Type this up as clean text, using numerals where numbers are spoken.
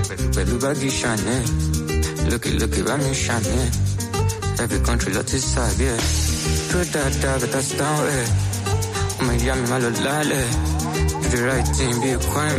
Pẹ̀lú báàgì Chanel, lókè bá mi Chanel. Every country lot is sad, yeah. Pray that better stand well. Ọmọ ìyá mi máa lọ lálẹ́. Do the right thing, be a crime.